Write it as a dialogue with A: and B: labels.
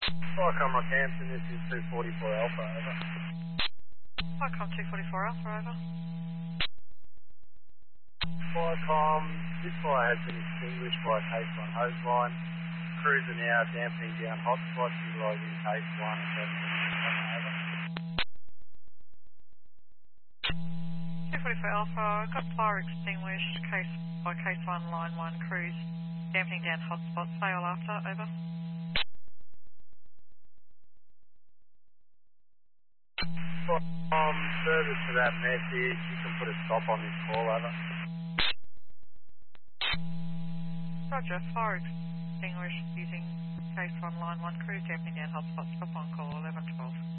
A: Welcome, Rockhampton. This is 244 Alpha. Over.
B: Welcome 244 Alpha, over.
A: Welcome. This fire has been extinguished by case 1 hose line. Crews are now dampening down hotspots utilising case 1 and 7 minutes. Over.
B: 244 Alpha, got fire extinguished, case 1, line 1, crews dampening down hotspots, fail after, over.
A: Further to that message, you can put a stop on this call. Over.
B: Roger, fire extinguished using case 1, line 1, crews dampening down hotspots, stop on call 1112.